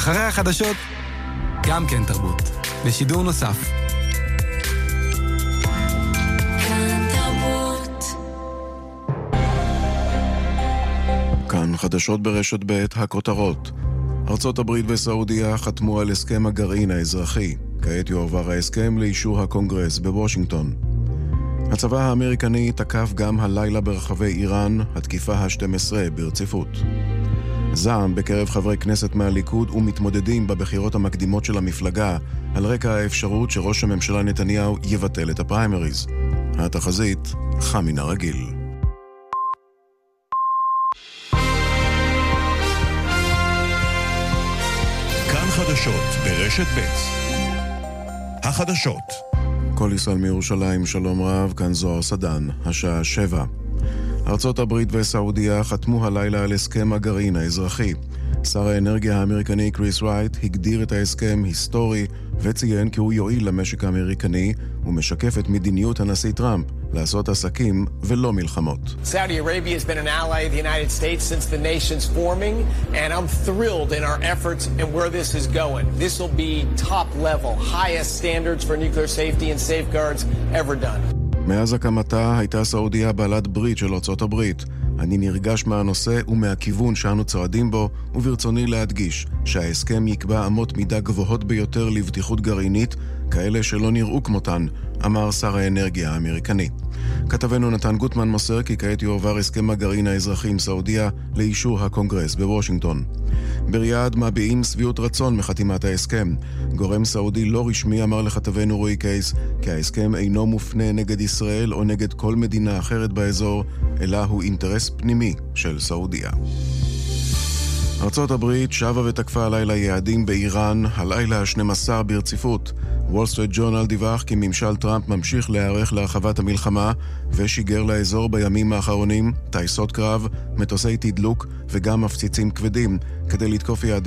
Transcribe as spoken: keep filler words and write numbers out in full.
ואחרי החדשות, גם כן תרבות. בשידור נוסף. כאן חדשות ברשת ב' הכותרות. ארצות הברית וסעודיה חתמו על הסכם הגרעין האזרחי. כעת יועבר ההסכם לאישור הקונגרס בוושינגטון. הצבא האמריקני תקף גם הלילה ברחבי איראן, התקיפה ה-שתים עשרה ברציפות. זעם בקרב חברי כנסת מהליכוד ומתמודדים בבחירות המקדימות של המפלגה, על רקע האפשרות שראש הממשלה נתניהו יבטל את הפריימריז. התחזית חם מן הרגיל. כאן חדשות ברשת ב' החדשות. כל ישראל מירושלים, שלום רב, כאן זוהר סדן, השעה שבע. ארצות הברית וסעודיה חתמו הלילה על הסכם הגרעין האזרחי. שר האנרגיה האמריקני קריס רייט הגדיר את ההסכם היסטורי וציין כי הוא יועיל למשק האמריקני ומשקף את מדיניות הנשיא טראמפ לעשות עסקים ולא מלחמות. Saudi Arabia has been an ally of the United States since the nation's forming, and I'm thrilled in our efforts and where this is going. This will be top level, highest standards for nuclear safety and safeguards ever done. מאז הקמתה הייתה סעודיה בעלת ברית של ארצות הברית. אני נרגש מהנושא ומהכיוון שאנו צועדים בו, וברצוני להדגיש שההסכם יקבע אמות מידה גבוהות ביותר לבטיחות גרעינית, כאלה שלא נראו כמותן, אמר שר האנרגיה האמריקני. כתבנו נתן גוטמן מוסר כי כעת יועבר הסכם הגרעין האזרחי עם סעודיה לאישור הקונגרס בוושינגטון. בריאד מביעים שביעות רצון מחתימת ההסכם. גורם סעודי לא רשמי אמר לכתבנו רועי קייס כי ההסכם אינו מופנה נגד ישראל או נגד כל מדינה אחרת באזור, אלא הוא אינטרס פנימי של סעודיה. ארצות הברית שבה ותקפה הלילה יעדים באיראן, הלילה ה-שנים עשר ברציפות. וול סטריט ג'ורנל דיווח כי ממשל טראמפ ממשיך להיערך להרחבת המלחמה ושיגר לאזור בימים האחרונים טייסות קרב, מטוסי תדלוק וגם מפציצים כבדים כדי לתקוף יעדים